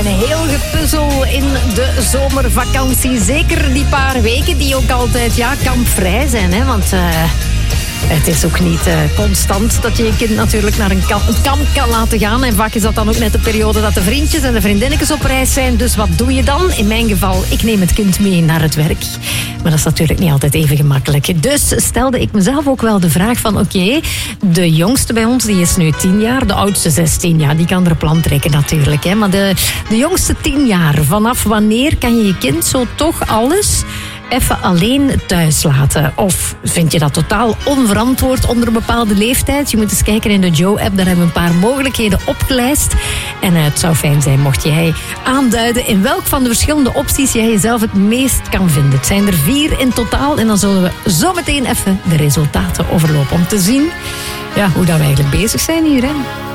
heel gepuzzel in de zomervakantie. Zeker die paar weken die ook altijd kampvrij zijn. Hè? Want het is ook niet constant dat je je kind natuurlijk naar een kamp kan laten gaan. En vaak is dat dan ook net de periode dat de vriendjes en de vriendinnetjes op reis zijn. Dus wat doe je dan? In mijn geval, ik neem het kind mee naar het werk. Maar dat is natuurlijk niet altijd even gemakkelijk. Dus stelde ik mezelf ook wel de vraag van oké, de jongste bij ons die is nu 10 jaar. De oudste 16 jaar, die kan er een plan trekken natuurlijk. Hè. Maar de jongste 10 jaar, vanaf wanneer kan je je kind zo toch alles even alleen thuis laten? Of vind je dat totaal onverantwoord onder een bepaalde leeftijd? Je moet eens kijken in de Joe-app, daar hebben we een paar mogelijkheden opgelijst. En het zou fijn zijn mocht jij aanduiden in welk van de verschillende opties jij jezelf het meest kan vinden. Het zijn er 4 in totaal en dan zullen we zo meteen even de resultaten overlopen om te zien hoe dat we eigenlijk bezig zijn hier. Hè?